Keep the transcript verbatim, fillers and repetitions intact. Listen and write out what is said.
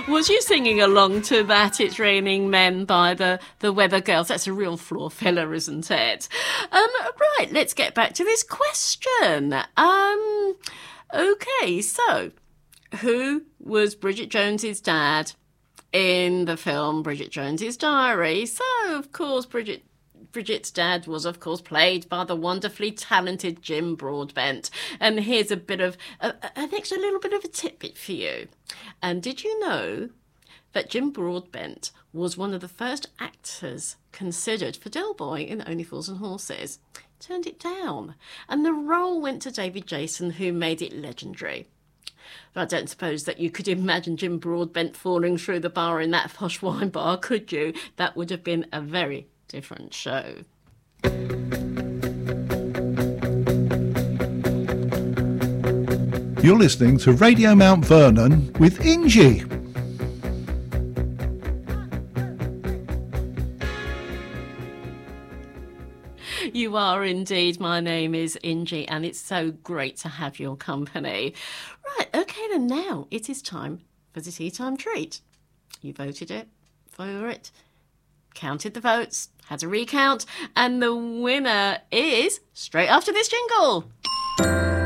Was you singing along to that It's Raining Men by the, the Weather Girls? That's a real floor filler, isn't it? Um, right, let's get back to this question. Um, okay, so who was Bridget Jones's dad in the film Bridget Jones's Diary? So, of course, Bridget Bridget's dad was, of course, played by the wonderfully talented Jim Broadbent. And here's a bit of, uh, an extra little bit of a tidbit for you. And did you know that Jim Broadbent was one of the first actors considered for Del Boy in Only Fools and Horses? Turned it down. And the role went to David Jason, who made it legendary. But I don't suppose that you could imagine Jim Broadbent falling through the bar in that posh wine bar, could you? That would have been a very different show. You're listening to Radio Mount Vernon with Ingie. You are indeed. My name is Ingie, and it's so great to have your company. Right, okay, then now it is time for the Tea Time Treat. You voted it, for it, counted the votes, had a recount, and the winner is straight after this jingle.